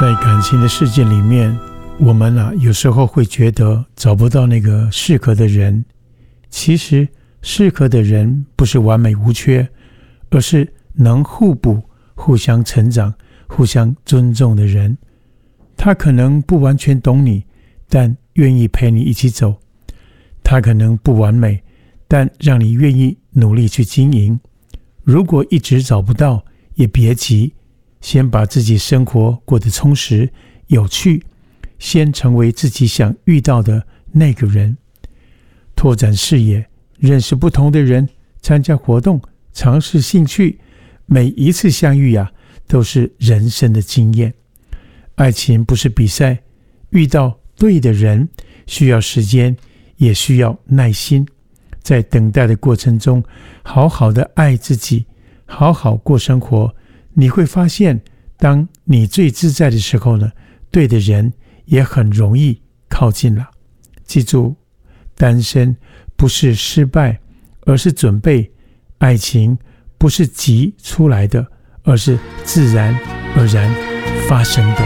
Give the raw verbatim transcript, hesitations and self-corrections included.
在感情的世界里面，我们啊有时候会觉得找不到那个适合的人。其实适合的人不是完美无缺，而是能互补、互相成长、互相尊重的人。他可能不完全懂你，但愿意陪你一起走。他可能不完美，但让你愿意努力去经营。如果一直找不到，也别急，先把自己生活过得充实、有趣，先成为自己想遇到的那个人。拓展视野，认识不同的人，参加活动，尝试兴趣，每一次相遇啊，都是人生的经验。爱情不是比赛，遇到对的人需要时间，也需要耐心。在等待的过程中，好好的爱自己，好好过生活。你会发现，当你最自在的时候呢，对的人也很容易靠近了。记住，单身不是失败，而是准备；爱情不是急出来的，而是自然而然发生的。